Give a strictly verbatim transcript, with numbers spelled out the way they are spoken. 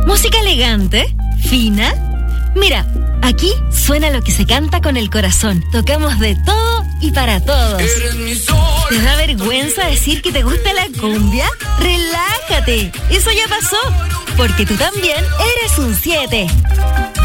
¿Música elegante? ¿Fina? Mira, aquí suena lo que se canta con el corazón. Tocamos de todo y para todos. ¿Te da vergüenza decir que te gusta la cumbia? ¡Relájate! Eso ya pasó, porque tú también eres un siete.